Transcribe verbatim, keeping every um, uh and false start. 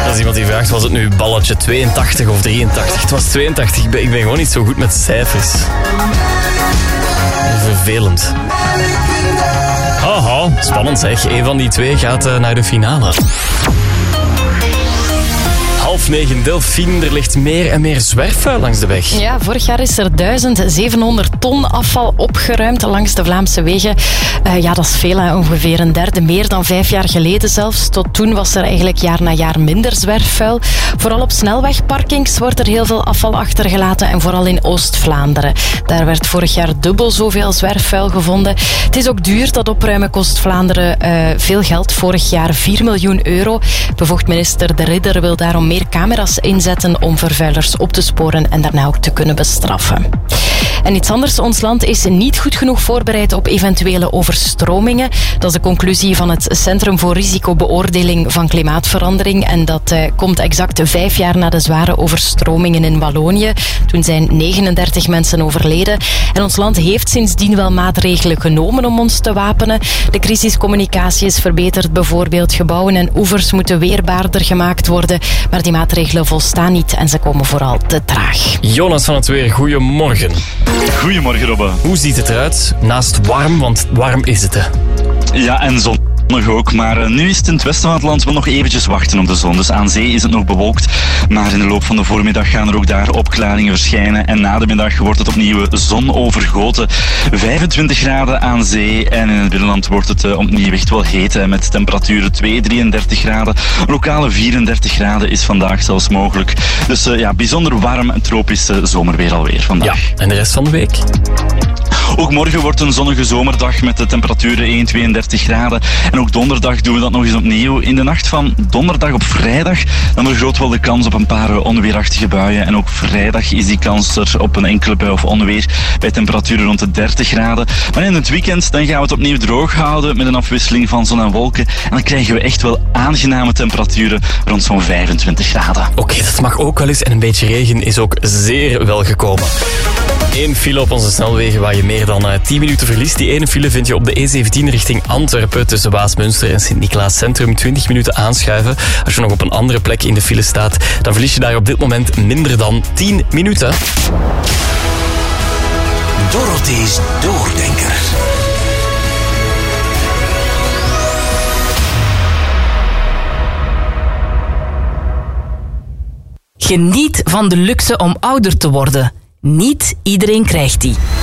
Als iemand die vraagt, was het nu balletje tweeëntachtig of drieëntachtig? Het was tweeëntachtig. Ik ben, ik ben gewoon niet zo goed met cijfers. Vervelend. Haha, spannend zeg. Eén van die twee gaat uh, naar de finale. Half negen, Delphine, er ligt meer en meer zwerfvuil langs de weg. Ja, vorig jaar is er duizend zevenhonderd ton afval opgeruimd langs de Vlaamse wegen. Uh, ja, dat is veel, hè? Ongeveer een derde meer dan vijf jaar geleden zelfs. Tot toen was er eigenlijk jaar na jaar minder zwerfvuil. Vooral op snelwegparkings wordt er heel veel afval achtergelaten en vooral in Oost-Vlaanderen. Daar werd vorig jaar dubbel zoveel zwerfvuil gevonden. Het is ook duur, dat opruimen kost Vlaanderen uh, veel geld. Vorig jaar vier miljoen euro. Bevoegd minister De Ridder wil daarom meer camera's inzetten om vervuilers op te sporen en daarna ook te kunnen bestraffen. En iets anders, ons land is niet goed genoeg voorbereid op eventuele overstromingen. Dat is de conclusie van het Centrum voor Risicobeoordeling van Klimaatverandering. En dat uh, komt exact vijf jaar na de zware overstromingen in Wallonië. Toen zijn negenendertig mensen overleden. En ons land heeft sindsdien wel maatregelen genomen om ons te wapenen. De crisiscommunicatie is verbeterd. Bijvoorbeeld gebouwen en oevers moeten weerbaarder gemaakt worden. Maar die maatregelen volstaan niet en ze komen vooral te traag. Jonas van het Weer, goedemorgen. Goedemorgen, Robbe. Hoe ziet het eruit? Naast warm, want warm is het, hè? Ja, en zon. Nog ook, maar uh, nu is het in het westen van het land wel nog eventjes wachten op de zon. Dus aan zee is het nog bewolkt, maar in de loop van de voormiddag gaan er ook daar opklaringen verschijnen. En na de middag wordt het opnieuw zonovergoten. vijfentwintig graden aan zee en in het binnenland wordt het uh, opnieuw echt wel heet. Hè, met temperaturen twee, drieëndertig graden. Lokale vierendertig graden is vandaag zelfs mogelijk. Dus uh, ja, bijzonder warm tropisch uh, zomerweer alweer vandaag. Ja, en de rest van de week? Ook morgen wordt een zonnige zomerdag met de temperaturen één, tweeëndertig graden. En ook donderdag doen we dat nog eens opnieuw. In de nacht van donderdag op vrijdag dan vergroot wel de kans op een paar onweerachtige buien. En ook vrijdag is die kans er op een enkele bui of onweer bij temperaturen rond de dertig graden. Maar in het weekend dan gaan we het opnieuw droog houden met een afwisseling van zon en wolken. En dan krijgen we echt wel aangename temperaturen rond zo'n vijfentwintig graden. Oké, okay, dat mag ook wel eens. En een beetje regen is ook zeer welgekomen. Eén file op onze snelwegen waar je meer dan uh, tien minuten verliest. Die ene file vind je op de E zeventien richting Antwerpen tussen Waasmunster en Sint-Niklaas Centrum. twintig minuten aanschuiven. Als je nog op een andere plek in de file staat, dan verlies je daar op dit moment minder dan tien minuten. Dorothy's Doordenker. Geniet van de luxe om ouder te worden. Niet iedereen krijgt die.